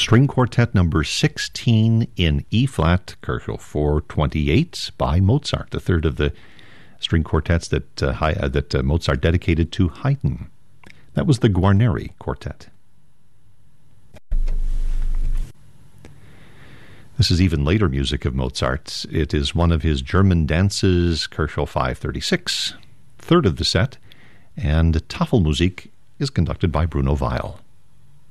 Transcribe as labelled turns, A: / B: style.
A: String Quartet number 16 in E-flat, Köchel 428 by Mozart, the third of the string quartets that Mozart dedicated to Haydn. That was the Guarneri Quartet. This is even later music of Mozart's. It is one of his German dances, Köchel 536, third of the set, and Tafelmusik is conducted by Bruno Weil.